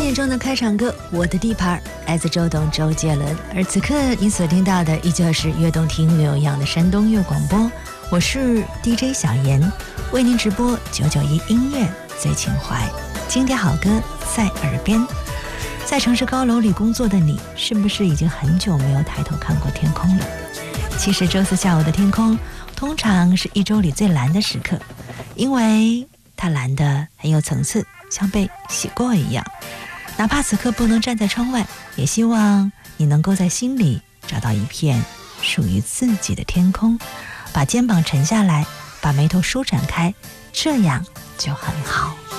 点钟的开场歌《我的地盘》来自周董周杰伦，而此刻你所听到的依旧是越动听越有样的山东乐广播，我是 DJ 小妍，为您直播991音乐最情怀，经典好歌在耳边。在城市高楼里工作的你，是不是已经很久没有抬头看过天空了？其实周四下午的天空通常是一周里最蓝的时刻，因为它蓝得很有层次，像被洗过一样。哪怕此刻不能站在窗外，也希望你能够在心里找到一片属于自己的天空，把肩膀沉下来，把眉头舒展开，这样就很好。